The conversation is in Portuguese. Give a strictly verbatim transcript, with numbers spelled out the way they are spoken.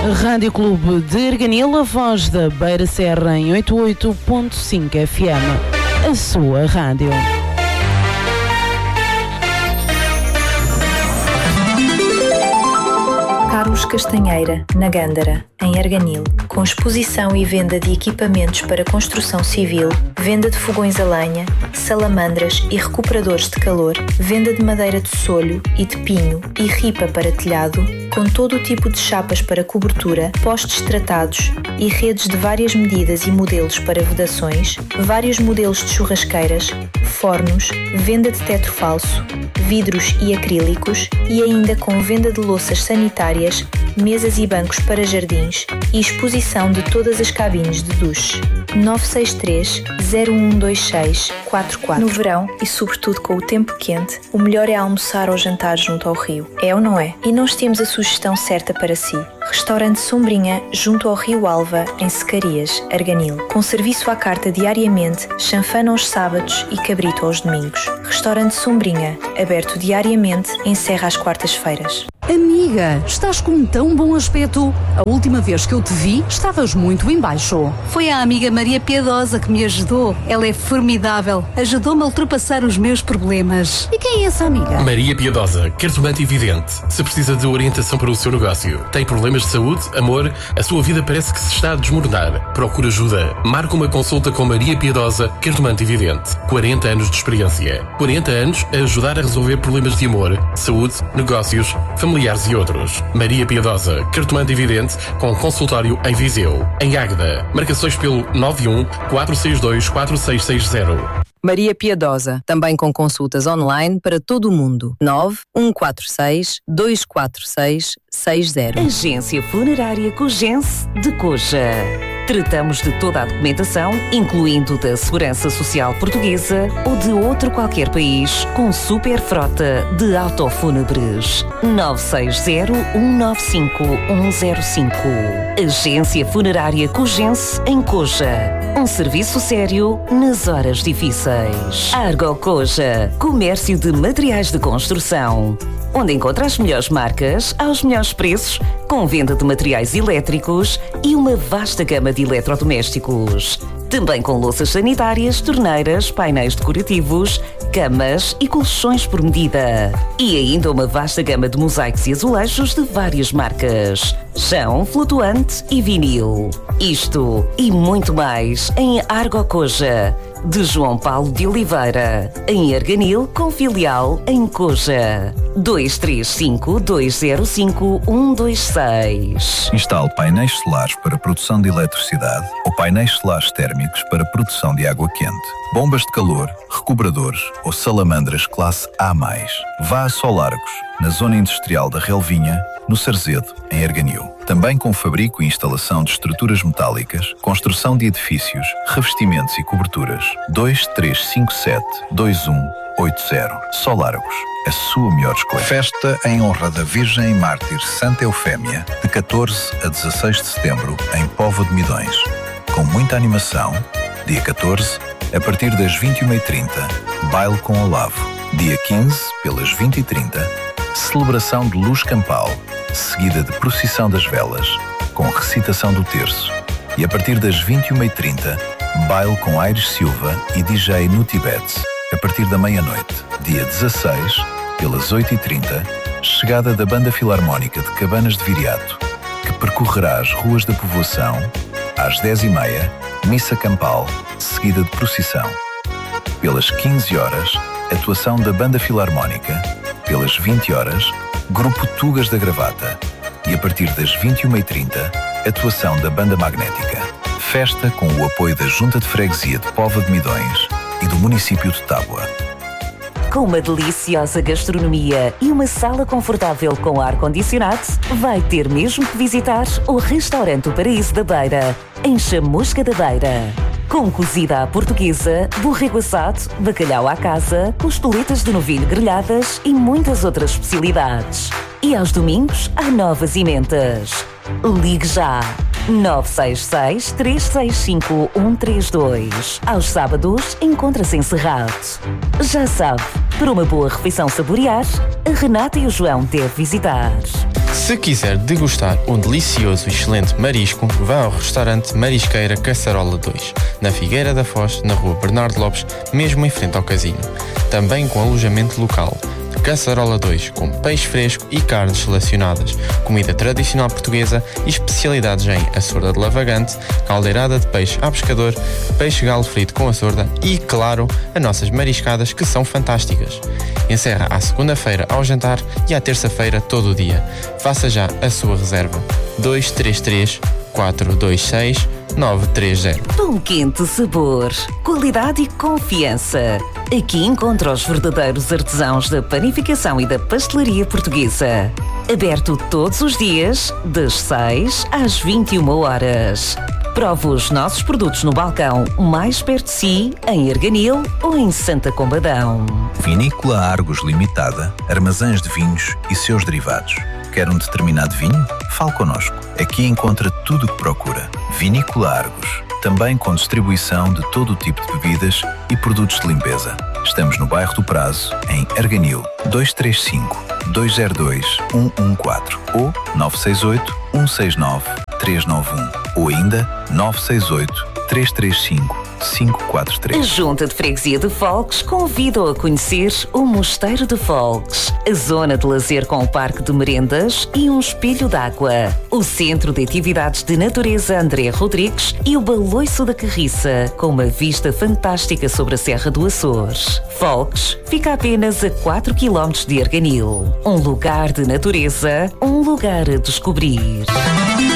Rádio Clube de Arganil, a voz da Beira Serra em oitenta e oito ponto cinco F M. A sua rádio. Carlos Castanheira, na Gândara, em Arganil, com exposição e venda de equipamentos para construção civil, venda de fogões a lenha, salamandras e recuperadores de calor, venda de madeira de solho e de pinho e ripa para telhado, com todo o tipo de chapas para cobertura, postes tratados e redes de várias medidas e modelos para vedações, vários modelos de churrasqueiras, fornos, venda de teto falso, vidros e acrílicos e ainda com venda de louças sanitárias, mesas e bancos para jardins e exposição de todas as cabines de duche. nove seis três, zero um dois seis, quatro quatro. No verão e sobretudo com o tempo quente, o melhor é almoçar ou jantar junto ao rio. É ou não é? E nós temos a sugestão certa para si. Restaurante Sombrinha, junto ao Rio Alva, em Secarias, Arganil. Com serviço à carta diariamente, chanfana aos sábados e cabrito aos domingos. Restaurante Sombrinha, aberto diariamente, encerra às quartas-feiras. Amiga, estás com um tão bom aspecto. A última vez que eu te vi, estavas muito em baixo. Foi a amiga Maria Piedosa que me ajudou. Ela é formidável. Ajudou-me a ultrapassar os meus problemas. E quem é essa amiga? Maria Piedosa, cartomante e vidente. Se precisa de orientação para o seu negócio, tem problemas de saúde, amor, a sua vida parece que se está a desmoronar. Procura ajuda. Marca uma consulta com Maria Piedosa, cartomante e vidente. quarenta anos de experiência. quarenta anos a ajudar a resolver problemas de amor, saúde, negócios, familiares e outros. Maria Piedosa, cartomante e vidente, com consultório em Viseu. Em Águeda, marcações pelo nove um, quatro seis dois, quatro seis seis zero. Maria Piedosa, também com consultas online para todo o mundo. nove um quatro seis, dois quatro seis, seis zero. Agência Funerária Cogense de Coja. Tratamos de toda a documentação, incluindo da Segurança Social Portuguesa ou de outro qualquer país, com super frota de autofúnebres. nove seis zero, um nove cinco, um zero cinco. Agência Funerária Cogense em Coja. Um serviço sério nas horas difíceis. Argo Coja. Comércio de materiais de construção, onde encontra as melhores marcas aos melhores preços, com venda de materiais elétricos e uma vasta gama de eletrodomésticos. Também com louças sanitárias, torneiras, painéis decorativos, camas e colchões por medida. E ainda uma vasta gama de mosaicos e azulejos de várias marcas. Chão, flutuante e vinil. Isto e muito mais em Argo Coja, de João Paulo de Oliveira, em Arganil, com filial em Coja. dois três cinco, dois zero cinco, um dois seis. Instale painéis solares para produção de eletricidade ou painéis solares térmicos para produção de água quente, bombas de calor, recuperadores ou salamandras classe A mais. Vá a Solargos, na zona industrial da Relvinha, no Sarzedo, em Arganil. Também com fabrico e instalação de estruturas metálicas, construção de edifícios, revestimentos e coberturas. dois três cinco sete, dois um oito zero. Solargos, a sua melhor escolha. Festa em honra da Virgem e Mártir Santa Eufémia, de catorze a dezasseis de setembro, em Póvoa de Midões. Com muita animação, dia catorze, a partir das vinte e uma e trinta, baile com Olavo. Dia quinze, pelas vinte e trinta, celebração de luz campal, seguida de procissão das velas, com recitação do terço. E a partir das vinte e uma e trinta, baile com Aires Silva e D J no Tibete. A partir da meia-noite, dia dezasseis, pelas oito e trinta, chegada da Banda Filarmónica de Cabanas de Viriato, que percorrerá as ruas da povoação. Às dez e meia, missa campal, seguida de procissão. Pelas quinze horas, atuação da Banda Filarmónica. Pelas vinte horas, Grupo Tugas da Gravata. E a partir das vinte e uma e trinta, atuação da Banda Magnética. Festa com o apoio da Junta de Freguesia de Póvoa de Midões e do município de Tábua. Com uma deliciosa gastronomia e uma sala confortável com ar-condicionado, vai ter mesmo que visitar o Restaurante O Paraíso da Beira, em Chamusca da Beira. Com cozida à portuguesa, borrego assado, bacalhau à casa, costeletas de novilho grelhadas e muitas outras especialidades. E aos domingos, há novas emendas. Ligue já! nove seis seis, três seis cinco, um três dois. Aos sábados, encontra-se encerrado. Já sabe, para uma boa refeição saborear, a Renata e o João devem visitar. Se quiser degustar um delicioso e excelente marisco, vá ao restaurante Marisqueira Caçarola dois, na Figueira da Foz, na rua Bernardo Lopes, mesmo em frente ao casino. Também com alojamento local. Caçarola dois, com peixe fresco e carnes selecionadas, comida tradicional portuguesa e especialidades em açorda de lavagante, caldeirada de peixe à pescador, peixe galo frito com açorda e, claro, as nossas mariscadas que são fantásticas. Encerra à segunda-feira ao jantar e à terça-feira todo o dia. Faça já a sua reserva. dois três três, quatro dois seis, nove três zero. Pão quente sabor, qualidade e confiança. Aqui encontra os verdadeiros artesãos da panificação e da pastelaria portuguesa. Aberto todos os dias, das seis às vinte e uma horas. Prove os nossos produtos no balcão mais perto de si, em Arganil ou em Santa Combadão. Vinícola Argos Limitada, armazéns de vinhos e seus derivados. Quer um determinado vinho? Fale connosco. Aqui encontra tudo o que procura. Vinícola Argos. Também com distribuição de todo o tipo de bebidas e produtos de limpeza. Estamos no bairro do Prazo, em Arganil. dois três cinco, dois zero dois, um um quatro ou nove seis oito, um seis nove, três nove um ou ainda nove seis oito, três três cinco, cinco quatro três. A Junta de Freguesia de Folques convida-o a conhecer o Mosteiro de Folques, a zona de lazer com o parque de merendas e um espelho d'água, o Centro de Atividades de Natureza André Rodrigues e o Baloiço da Carriça, com uma vista fantástica sobre a Serra do Açores. Folques fica apenas a quatro quilómetros de Arganil. Um lugar de natureza, um lugar a descobrir.